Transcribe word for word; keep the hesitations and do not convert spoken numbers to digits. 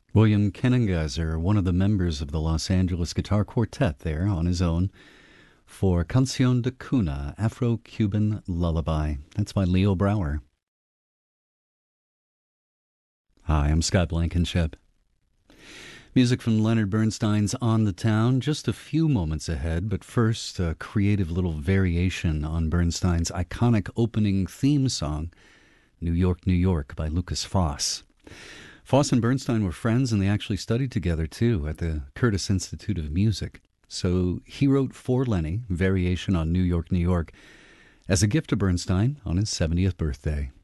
William Kennengeiser, one of the members of the Los Angeles Guitar Quartet there on his own, for Canción de Cuna, Afro-Cuban Lullaby. That's by Leo Brower. Hi, I'm Scott Blankenship. Music from Leonard Bernstein's On the Town, just a few moments ahead, but first, a creative little variation on Bernstein's iconic opening theme song, New York, New York, by Lucas Foss. Foss and Bernstein were friends, and they actually studied together, too, at the Curtis Institute of Music. So he wrote for Lenny, Variation on New York, New York, as a gift to Bernstein on his seventieth birthday.